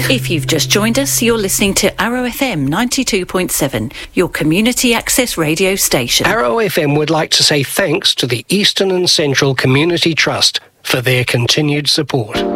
If you've just joined us, you're listening to Arrow FM 92.7, your community access radio station. Arrow FM would like to say thanks to the Eastern and Central Community Trust for their continued support.